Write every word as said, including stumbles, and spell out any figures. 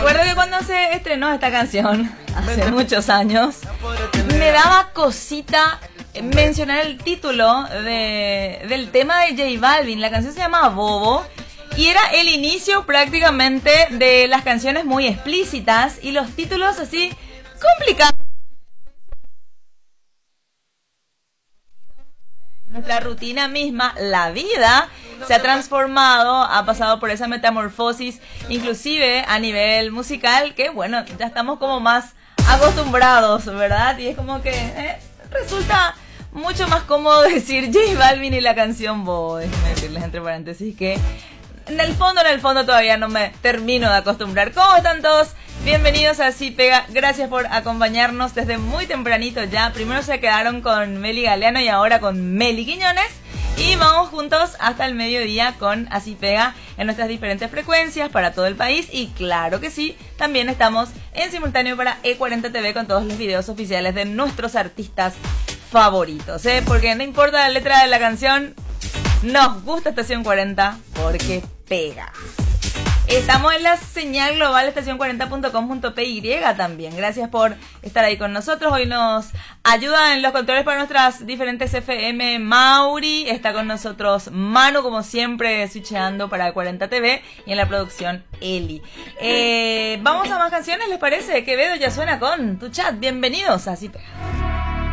Recuerdo que cuando se estrenó esta canción, hace muchos años, me daba cosita mencionar el título de, del tema de J Balvin. La canción se llama Bobo y era el inicio prácticamente de las canciones muy explícitas y los títulos así complicados. Nuestra rutina misma, la vida, se ha transformado, ha pasado por esa metamorfosis, inclusive a nivel musical, que bueno, ya estamos como más acostumbrados, ¿verdad? Y es como que eh, resulta mucho más cómodo decir J Balvin y la canción Bobo. Déjenme decirles entre paréntesis que en el fondo, en el fondo todavía no me termino de acostumbrar. ¿Cómo están todos? Bienvenidos a Así Pega. Gracias por acompañarnos desde muy tempranito ya. Primero se quedaron con Meli Galeano y ahora con Meli Quiñones. Y vamos juntos hasta el mediodía con Así Pega en nuestras diferentes frecuencias para todo el país. Y claro que sí, también estamos en simultáneo para E cuarenta T V con todos los videos oficiales de nuestros artistas favoritos, ¿eh? Porque no importa la letra de la canción, nos gusta Estación cuarenta porque pega. Estamos en la señal global estación cuarenta punto com punto p y también. Gracias por estar ahí con nosotros. Hoy nos ayuda en los controles para nuestras diferentes F M Mauri. Está con nosotros Manu, como siempre, switcheando para cuarenta T V. Y en la producción Eli. Eh, Vamos a más canciones, ¿les parece? Quevedo ya suena con tu chat. Bienvenidos a Así Pega.